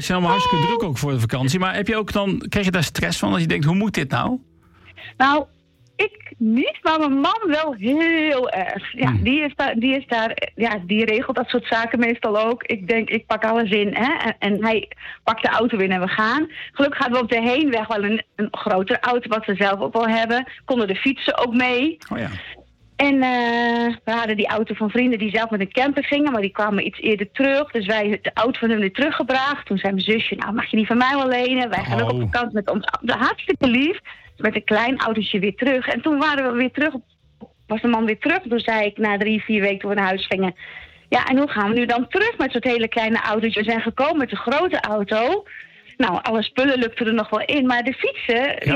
is helemaal hartstikke druk ook voor de vakantie. Maar krijg je daar stress van als je denkt, hoe moet dit nou? Nou, ik niet, maar mijn man wel heel erg. Ja, die is daar, die regelt dat soort zaken meestal ook. Ik denk, ik pak alles in, hè. En hij pakt de auto in en we gaan. Gelukkig hadden we op de heenweg wel een grotere auto, wat we zelf ook wel hebben. Konden de fietsen ook mee. Oh ja. En we hadden die auto van vrienden die zelf met een camper gingen, maar die kwamen iets eerder terug. Dus wij de auto van hem weer teruggebracht. Toen zei mijn zusje, nou mag je die van mij wel lenen? Wij gaan ook op vakantie met ons. Hartstikke lief. Met een klein autootje weer terug. En toen waren we weer terug. Was de man weer terug. Toen zei ik na 3-4 weken toen we naar huis gingen. Ja, en hoe gaan we nu dan terug met zo'n hele kleine autootje? We zijn gekomen met een grote auto. Nou, alle spullen lukten er nog wel in. Maar de fietsen,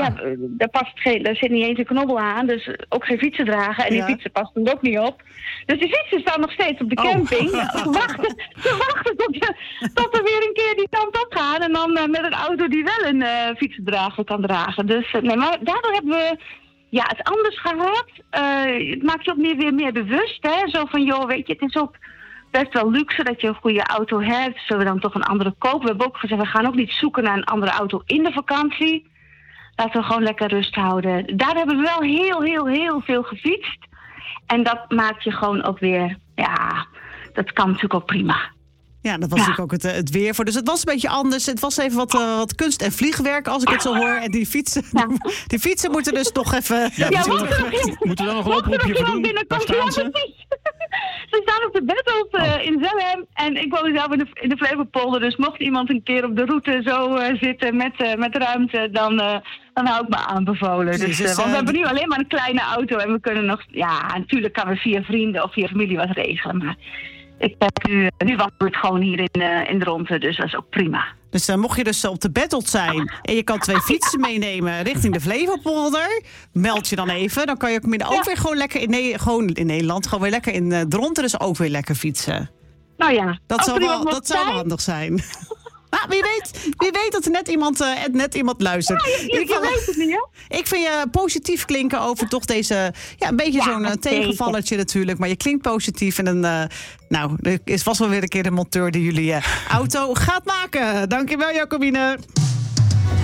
daar zit niet eens een knobbel aan. Dus ook geen fietsen dragen. En die fietsen passen er ook niet op. Dus die fietsen staan nog steeds op de camping. Ze wachten tot we weer een keer die kant op gaan. En dan met een auto die wel een fietsendrager kan dragen. Dus maar daardoor hebben we het anders gehad. Het maakt je ook weer meer bewust. Hè? Zo van, joh, weet je, het is ook best wel luxe dat je een goede auto hebt. Zullen we dan toch een andere kopen? We hebben ook gezegd, we gaan ook niet zoeken naar een andere auto in de vakantie. Laten we gewoon lekker rust houden. Daar hebben we wel heel veel gefietst. En dat maakt je gewoon ook weer, dat kan natuurlijk ook prima. Ja, dat was natuurlijk ook het weer voor. Dus het was een beetje anders. Het was even wat kunst en vliegwerk, als ik het zo hoor. En die fietsen moeten dus toch even... Moeten we dan nog een oproepje voor doen? Waar staan ze? Ze staan op de Bettels in Zelhem. En ik woon zelf in de Flevopolder. Dus mocht iemand een keer op de route zo zitten met ruimte, dan hou ik me aanbevolen. Dus, want we hebben nu alleen maar een kleine auto. En we kunnen nog... Ja, natuurlijk kan we via vrienden of via familie wat regelen. Maar ik heb nu wandel het gewoon hier in de ronde. Dus dat is ook prima. Dus mocht je dus op de Bettelt zijn en je kan 2 fietsen meenemen richting de Flevopolder, meld je dan even. Dan kan je ook weer gewoon lekker in Nederland, gewoon weer lekker in Dronten, dus ook weer lekker fietsen. Nou ja, dat zou wel handig zijn. Wie weet dat er net iemand luistert. Ja, je weet het niet, hè? Ik vind je positief klinken over toch deze... Ja, een beetje zo'n tegenvallertje natuurlijk. Maar je klinkt positief. En er is vast wel weer een keer de monteur die jullie auto gaat maken. Dankjewel, Jacobine.